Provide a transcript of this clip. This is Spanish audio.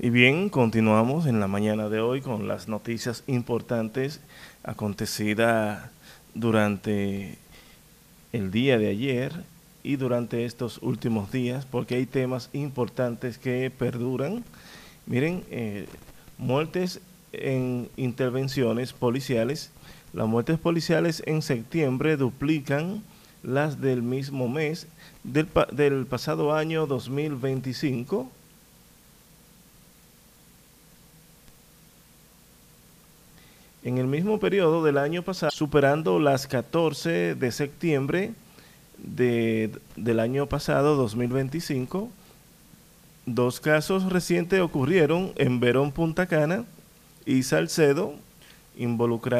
Y bien, continuamos en la mañana de hoy con las noticias importantes acontecidas durante el día de ayer y durante estos últimos días, porque hay temas importantes que perduran. Miren, muertes en intervenciones policiales. Las muertes policiales en septiembre duplican las del mismo mes del pasado año 2025. En el mismo periodo del año pasado, superando las 14 de septiembre del año pasado, 2025, dos casos recientes ocurrieron en Verón, Punta Cana y Salcedo, involucrando